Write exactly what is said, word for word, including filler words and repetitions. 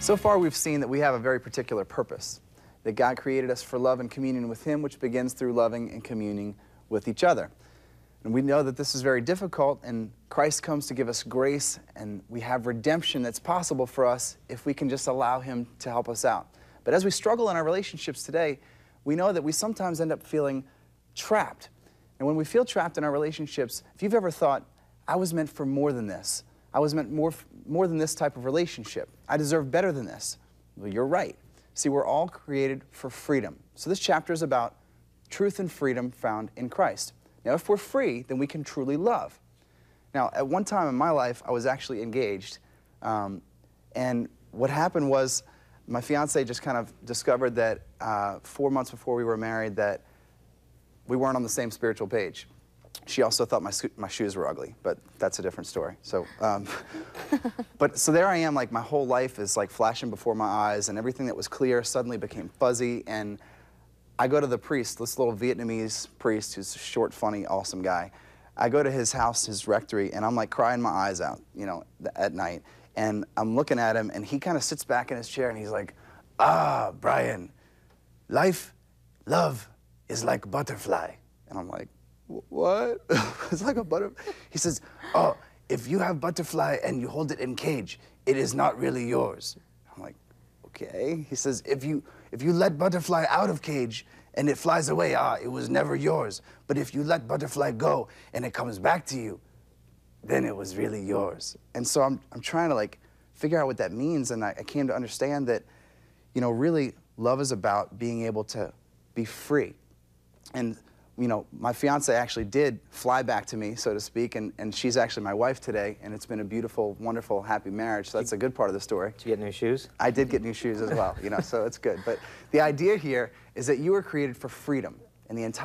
So far we've seen that we have a very particular purpose, that God created us for love and communion with Him, which begins through loving and communing with each other. And we know that this is very difficult, and Christ comes to give us grace, and we have redemption that's possible for us if we can just allow Him to help us out. But as we struggle in our relationships today, we know that we sometimes end up feeling trapped. And when we feel trapped in our relationships, if you've ever thought, I was meant for more than this, I was meant more, more than this type of relationship, I deserve better than this, well, you're right. See, we're all created for freedom. So this chapter is about truth and freedom found in Christ. Now, if we're free, then we can truly love. Now, at one time in my life, I was actually engaged, um, and what happened was my fiance just kind of discovered that uh, four months before we were married that we weren't on the same spiritual page. She also thought my, my shoes were ugly, but that's a different story. So, um, but so there I am, like my whole life is like flashing before my eyes, and everything that was clear suddenly became fuzzy. And I go to the priest, this little Vietnamese priest who's a short, funny, awesome guy. I go to his house, his rectory, and I'm like crying my eyes out, you know, at night. And I'm looking at him, and he kind of sits back in his chair, and he's like, "Ah, Brian, life, love is like butterfly." And I'm like, "What?" It's like a butterfly. He says, "Oh, if you have butterfly and you hold it in cage, it is not really yours." I'm like, "Okay." He says, if you, if you let butterfly out of cage and it flies away, ah, it was never yours. But if you let butterfly go and it comes back to you, then it was really yours." And so I'm, I'm trying to like figure out what that means, and I, I came to understand that, you know, really love is about being able to be free. And you know, my fiance actually did fly back to me, so to speak, and, and she's actually my wife today, and it's been a beautiful, wonderful, happy marriage, so that's a good part of the story. Did you get new shoes? I did get new shoes as well, you know, so it's good. But the idea here is that you were created for freedom, and the entire